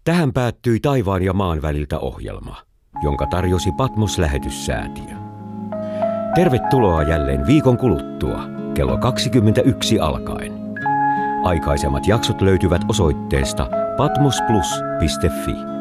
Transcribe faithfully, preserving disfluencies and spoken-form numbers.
Tähän päättyi Taivaan ja maan väliltä -ohjelma, jonka tarjosi Patmos-lähetyssäätiö. Tervetuloa jälleen viikon kuluttua kello kaksikymmentäyksi alkaen. Aikaisemmat jaksot löytyvät osoitteesta patmosplus piste fi.